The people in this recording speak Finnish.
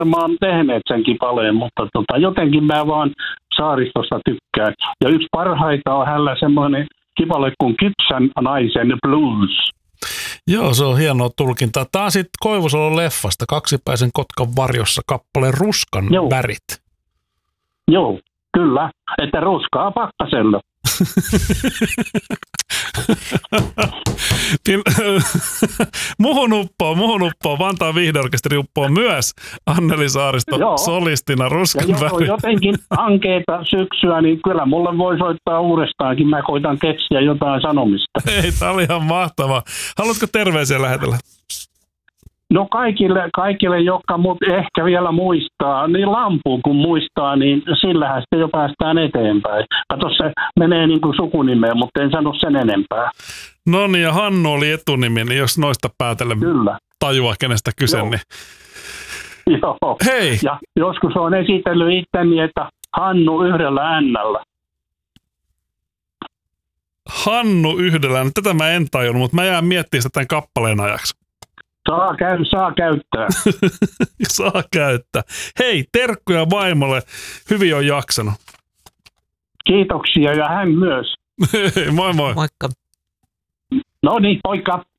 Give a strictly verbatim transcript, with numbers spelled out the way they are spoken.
varmaan tehneet sen kipaleen, mutta tota, jotenkin mä vaan saaristosta tykkään. Ja yksi parhaita on hänellä semmoinen kipale kuin Kypsän naisen blues. Joo, se on hienoa tulkintaa. Tämä on sitten Koivusalon leffasta, Kaksipäisen Kotkan varjossa, kappale Ruskan Joo. värit. Joo, kyllä, että ruskaa pakkasella. muhun uppoo, muhun uppoo, Vantaan viihdeorkesteri uppoo myös Anneli Saaristo Joo. solistina Ruskan Ja jos on värit. jotenkin ankeita syksyä, niin kyllä mulle voi soittaa uudestaankin. Mä koitan keksiä jotain sanomista. Ei, tää oli ihan mahtavaa. Haluatko terveisiä lähetellä? No kaikille, kaikille, jotka mut ehkä vielä muistaa, niin lampuun kun muistaa, niin sillähän sitten jo päästään eteenpäin. Kato, se menee niin kuin sukunimeen, mutta en sano sen enempää. No niin, ja Hannu oli etunimi, niin jos noista päätellen Kyllä. tajua, kenestä kyse, Joo. niin Joo. hei! Ja joskus on esitellyt itteni, että Hannu yhdellä N:llä. Hannu yhdellä, no tätä mä en tajunnut, mutta mä jään miettimään sitä tämän kappaleen ajaksi. Saa, käy, saa käyttää. Saa käyttää. Hei, terkkuja vaimolle. Hyvin on jaksanut. Kiitoksia ja hän myös. Hei, moi moi. Moikka. No niin, poika.